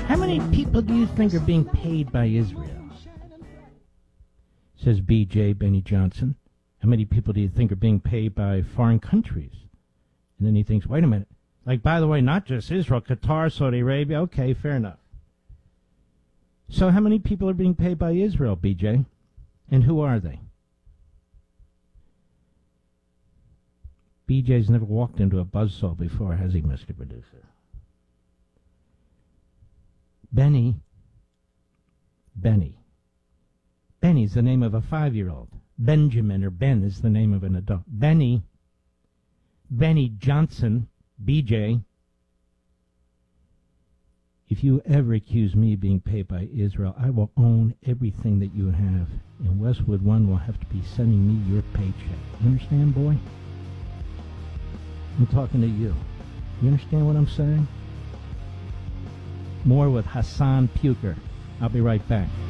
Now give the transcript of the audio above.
How many people do you think are being paid by Israel? Says B.J. Benny Johnson. How many people do you think are being paid by foreign countries? And then he thinks, wait a minute. Like, by the way, not just Israel, Qatar, Saudi Arabia. Okay, fair enough. So how many people are being paid by Israel, B.J.? And who are they? B.J.'s never walked into a buzzsaw before, has he, Mr. Producer? Benny. Benny's the name of a 5-year-old. Benjamin or Ben is the name of an adult. Benny Johnson, BJ. If you ever accuse me of being paid by Israel, I will own everything that you have. And Westwood One will have to be sending me your paycheck. You understand, boy? I'm talking to you. You understand what I'm saying? More with Hassan Puker. I'll be right back.